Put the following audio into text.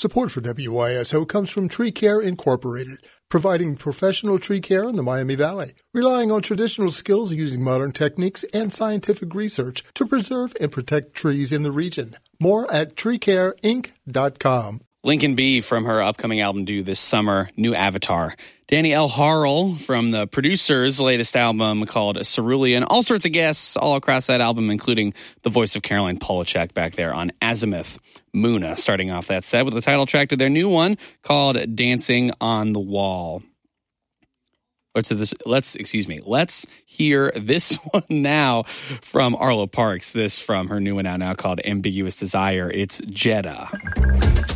Support for WYSO comes from Tree Care Incorporated, providing professional tree care in the Miami Valley, relying on traditional skills using modern techniques and scientific research to preserve and protect trees in the region. More at treecareinc.com. Lincoln B. from her upcoming album due this summer, New Avatar. Danny L. Harrell from the producer's latest album called Cerulean. All sorts of guests all across that album, including the voice of Caroline Polachek back there on Azimuth. Muna starting off that set with the title track to their new one called Dancing on the Wall. Let's hear this one now from Arlo Parks. This from her new one out now called Ambiguous Desire. It's Jeddah.